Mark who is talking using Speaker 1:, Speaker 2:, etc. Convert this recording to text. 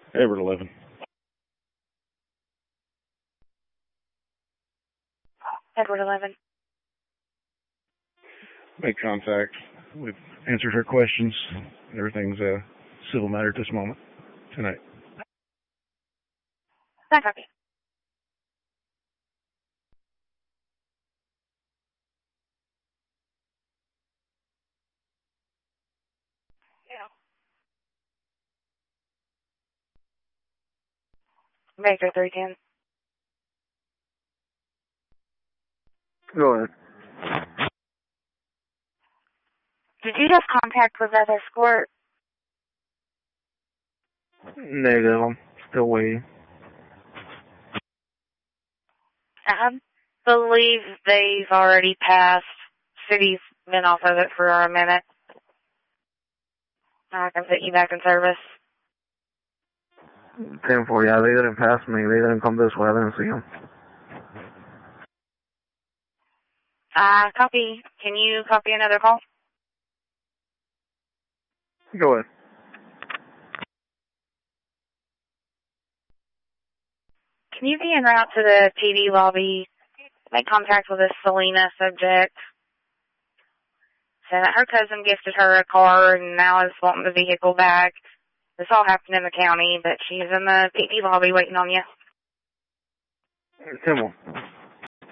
Speaker 1: Edward 11.
Speaker 2: Edward 11.
Speaker 1: Make contact. We've answered her questions. Everything's a civil matter at this moment. Tonight.
Speaker 2: That copy. Yeah. Baker 310.
Speaker 3: Go ahead.
Speaker 2: Did you have contact with that escort?
Speaker 3: Negative. I'm still waiting.
Speaker 2: I believe they've already passed. City's been off of it for a minute. I can put you back in service.
Speaker 3: 10-4, yeah, they didn't pass me. They didn't come this way. I didn't see them.
Speaker 2: Copy. Can you copy another call?
Speaker 3: Go ahead.
Speaker 2: Can you be en route to the PD lobby, make contact with this Selena subject? Said that her cousin gifted her a car and now is wanting the vehicle back. This all happened in the county, but she's in the PD lobby waiting on you.
Speaker 3: 10-1.